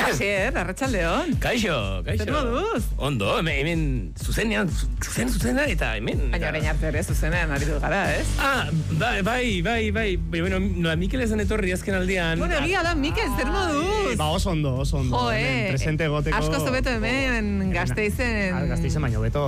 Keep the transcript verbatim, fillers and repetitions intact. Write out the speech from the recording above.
Asier, arratsaldeon. Kaixo, kaixo. Zer moduz? Ondo, hemen, hemen zuzenean, zuzen, zuzena eta hemen. Baina orain arte ere zuzenean aritu gara, ez? Ah, bai, bai, bai, bai. Bueno, nola Mikel ezen etorri azken aldian. Bueno, egia da, Mikel, zer moduz? Ba, oso ondo, oso ondo. Jo, eh. Presente goteko. Asko zobeto hemen Gasteizen. Gasteizen baino beto.